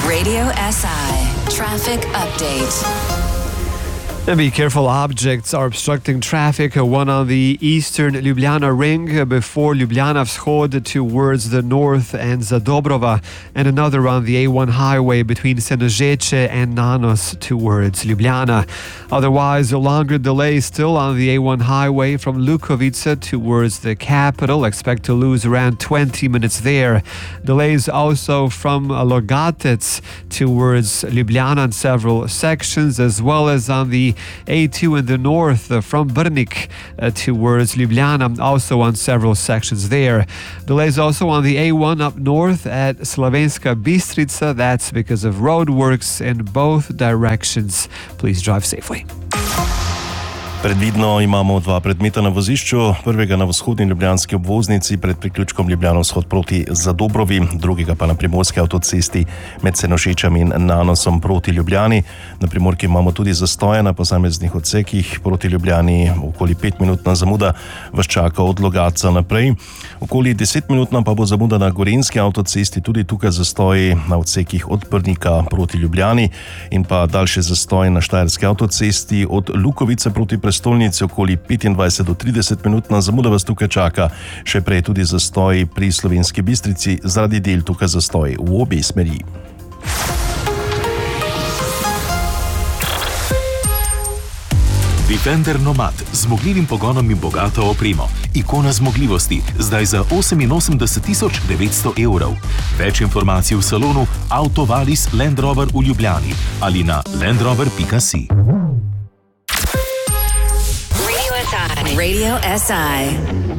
Radio SI Traffic Update. And be careful, objects are obstructing traffic. One on the eastern Ljubljana ring before Ljubljana Vzhod towards the north and Zadobrova, and another on the A1 highway between Senožeče and Nanos towards Ljubljana. Otherwise, a longer delay still on the A1 highway from Lukovica towards the capital. Expect to lose around 20 minutes there. Delays also from Logatec towards Ljubljana in several sections, as well as on the A2 in the north from Brnik towards Ljubljana, also on several sections there. Delays also on the A1 up north at Slovenska Bistrica. That's because of roadworks in both directions. Please drive safely. Predvidno imamo dva predmeta na vozišču, prvega na vzhodni ljubljanski obvoznici pred priključkom Ljubljana Vzhod proti Zadobrovi, drugega pa na primorski avtocesti med Senožečami in Nanosom proti Ljubljani. Na Primorki imamo tudi zastoje na posameznih odsekih proti Ljubljani, okoli 5-minutna zamuda vas čaka od Logatca naprej. Okoli 10-minutna pa bo zamuda na gorenjski avtocesti, tudi tukaj zastoji na odsekih od Brnika proti Ljubljani in pa daljše zastoje na štajerski avtocesti od Lukovice proti prestolnici, okoli 25 do 30 minutna zamuda vas tukaj čaka. Še prej tudi zastoj pri Slovenski Bistrici, zaradi del tukaj zastoj v obe smeri. Defender Nomad, zmogljivim pogonom in bogato opremo. Ikona zmogljivosti, zdaj za 88.900 €. Več informacij v salonu Autovalis Land Rover v Ljubljani ali na landrover.si. Radio SI.